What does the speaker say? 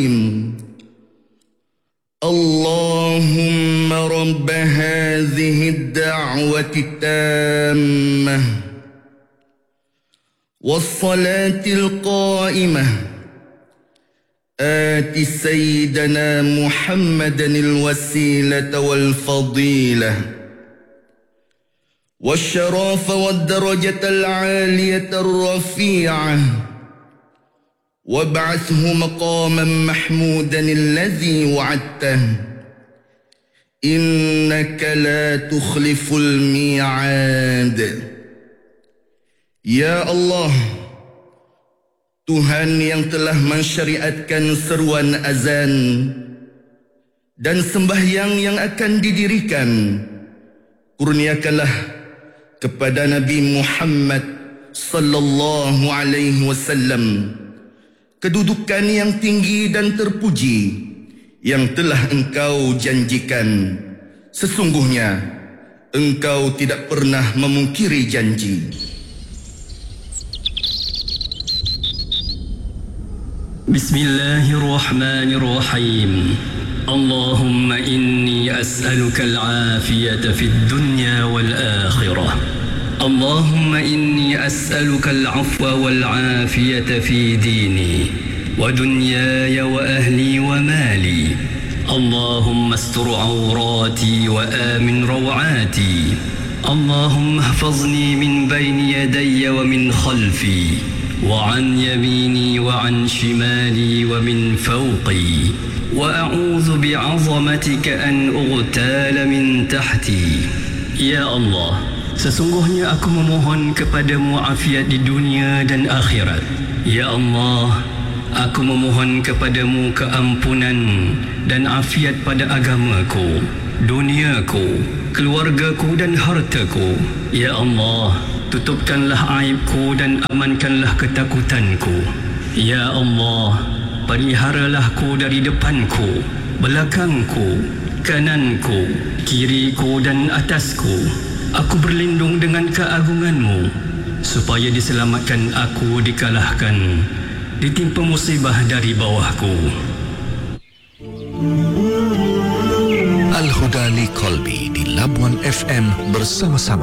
اللهم رب هذه الدعوة التامة والصلاة القائمة آت سيدنا محمدا الوسيلة والفضيلة والشرف والدرجة العالية الرفيعة وابعثه مقاما محمودا الذي وعدته إنك لا تخلف الميعاد. Ya Allah, Tuhan yang telah mensyariatkan seruan azan dan sembahyang yang akan didirikan, kurniakanlah kepada Nabi Muhammad sallallahu alaihi wasallam kedudukan yang tinggi dan terpuji yang telah Engkau janjikan. Sesungguhnya Engkau tidak pernah memungkiri janji. Bismillahirrahmanirrahim. Allahumma inni as'aluka al-afiyata fid dunya wal akhirah. Allahumma inni as'aluka al-'afwa wal 'afiyata fi dini wa dunyaya wa ahli wa mali. Allahumma astur 'awrati wa amin raw'ati. Allahumma ihfazni min bayni yadayya wa min khalfi وعن يميني وعن شمالي ومن فوقي وأعوذ بعظمتك أن أغتال من تحتي. Ya Allah, sesungguhnya aku memohon kepadamu afiat di dunia dan akhirat. Ya Allah, aku memohon kepadamu keampunan dan afiat pada agamaku, duniaku, keluargaku dan hartaku. Ya Allah, tutupkanlah aibku dan amankanlah ketakutanku. Ya Allah, peliharalah-ku dari depanku, belakangku, kananku, kiriku dan atasku. Aku berlindung dengan keagungan-Mu, supaya diselamatkan aku dikalahkan, ditimpa musibah dari bawahku. Al-Huda li Qalbi di Labuan FM bersama-sama